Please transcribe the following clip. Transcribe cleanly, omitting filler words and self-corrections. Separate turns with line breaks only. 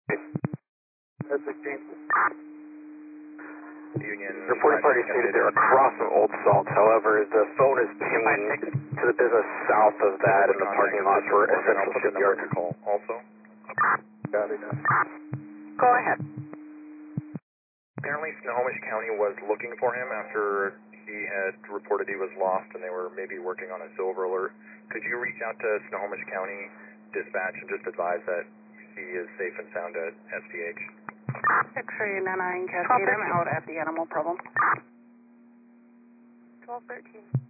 That's 16.
Union.
Reporting party stated they're across from Old Salt. However, the phone is pinging to the business south of that in the parking lot for Essential Shipyard.
Call also.
Got it.
Go ahead.
Apparently Snohomish County was looking for him after he had reported he was lost and they were maybe working on a silver alert. Could you reach out to Snohomish County Dispatch and just advise that he is safe and sound at SPH?
X-ray 99 Cascade, I'm out at the animal problem.
1213.